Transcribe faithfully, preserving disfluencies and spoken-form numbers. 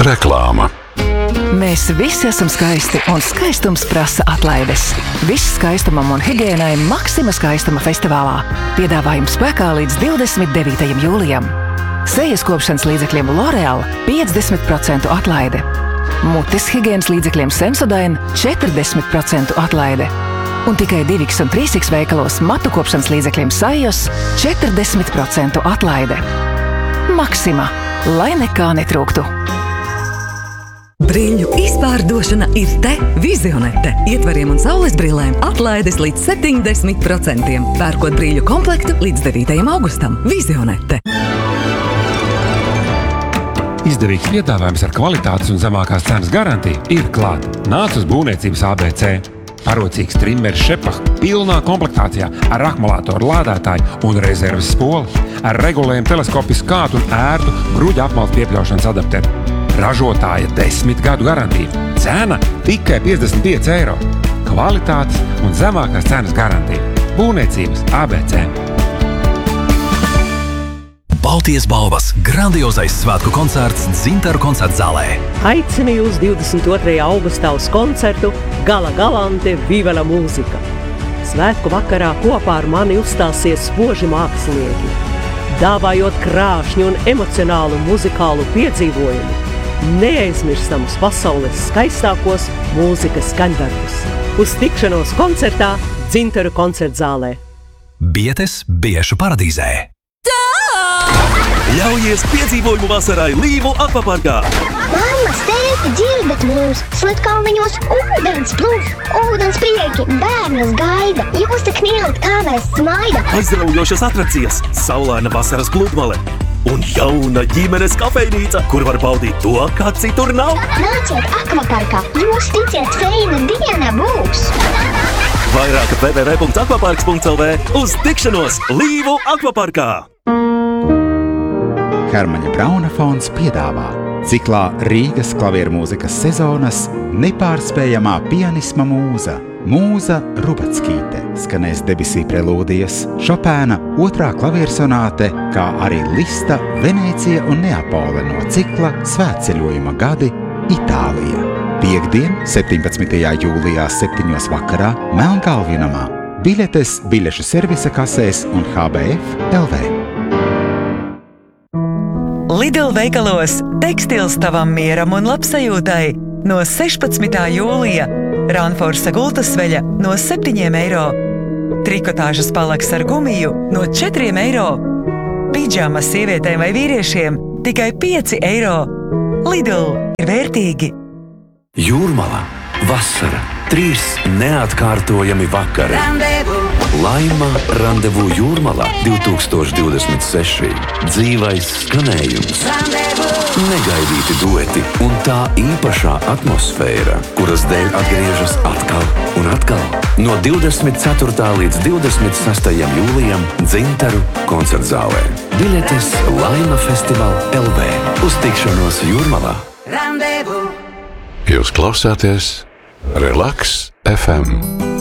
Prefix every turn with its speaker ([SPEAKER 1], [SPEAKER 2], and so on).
[SPEAKER 1] Reklāma.
[SPEAKER 2] Mēs visi esam skaisti, un skaistums prasa atlaides. Viss skaistumam un higiēnai Maxima skaistuma festivālā. Piedāvājums spēkā līdz divdesmit devītajam jūlijam. Sejas kopšanas līdzekļiem L'Oreal piecdesmit procentu atlaide. Mutes higienas līdzekļiem Sensodyne četrdesmit procentu atlaide. Un tikai divi iks un trīs iks veikalos matu kopšanas līdzekļiem Sajos četrdesmit procentu atlaide. Maxima, lai nekā netrūktu.
[SPEAKER 3] Brīļu izpārdošana ir te Vizionete. Ietvariem un saules brillēm atlaides līdz septiņdesmit procentiem. Pērkot brīļu komplektu līdz devītajam augustam. Vizionete.
[SPEAKER 4] Izdevīgs piedāvājums ar kvalitātes un zemākās cenas garantiju ir klāt. Nāc uz būvniecības A B C. Parocīgs trimmers Šepach pilnā komplektācijā ar akumulātoru lādētāju un rezerves spoli. Ar regulējumu teleskopisku skātu un ērtu gruģa apmaltu piepļaušanas adapteru. Ražotāja desmit gadu garantija. Cena tikai piecdesmit pieci eiro. Kvalitātes un zemākās cenas garantija. Būvniecības A B C.
[SPEAKER 5] Baltijas balvas grandiozais svētku koncerts Dzintaru koncertzālē.
[SPEAKER 6] Aicinu jūs divdesmit otrajā augustā uz koncertu Gala Galante Viva la mūzika. Svētku vakarā kopā ar mani uzstāsies spoži mākslinieki, dāvājot krāšņu un emocionālu muzikālu piedzīvojumu. Neaizmirstams pasaules skaistākos mūzikas skaņdarbus. Uz tikšanos koncertā Dzintaru koncertzālē.
[SPEAKER 5] Bietes Biešu paradīzē.
[SPEAKER 7] Ļaujies piedzīvojumu vasarai Līvu akvaparkā.
[SPEAKER 8] Mammas, tēti, dzirdat mūs! Slatkalniņos ūdens plūs, ūdens prieki, bērnus gaida. Jūs tik mīlat, kā mēs smaida.
[SPEAKER 7] Aizraujošas atrakcijas, saulaina vasaras pludmale un jauna ģimenes kafejnīca, kur var baudīt to, kā citur nav.
[SPEAKER 8] Nāciet akvaparkā, jūs ticiet, feina diena būs!
[SPEAKER 7] Vairāk w w w punkts akvaparks punkts l v. Uz tikšanos Līvu akvaparkā!
[SPEAKER 9] Hermaņa Brauna fonds piedāvā ciklā Rīgas klavieru mūzikas sezonas nepārspējamā pianisma mūza Mūza Rubackīte. Skanēs Debesī prelūdijas, Šopēna otrā klaviersonāte, kā arī Lista, Venēcija un Neapole no cikla Svētceļojuma gadi Itālija. Piektdien, septiņpadsmitajā jūlijā septiņos vakarā Melnkalvinamā. Biļetes biļešu servisa kasēs un H B F L V.
[SPEAKER 10] Lidl veikalos tekstils tavam mieram un labsajūtai no sešpadsmitā jūlija. Ranforsa gultasveļa no septiņiem eiro. Trikotāžas palaks ar gumiju no četriem eiro. Pidžamas sievietēm vai vīriešiem tikai pieci eiro. Lidl ir vērtīgi.
[SPEAKER 11] Jūrmala, vasara, trīs neatkārtojami vakari.
[SPEAKER 12] Randevu.
[SPEAKER 11] Laima Randevu Jūrmalā divtūkstoš divdesmit seši. Dzīvais skanējums.
[SPEAKER 12] Randevu.
[SPEAKER 11] Negaidīti dueti un tā īpašā atmosfēra, kuras dēļ atgriežas atkal un atkal. No divdesmit ceturtā līdz divdesmit sastajam jūlijam Dzintaru koncertzālē. Biļetes Laima Festival L V. Uz tikšanos Jūrmalā.
[SPEAKER 12] Randevu.
[SPEAKER 1] Jūs klausāties Relaks F M.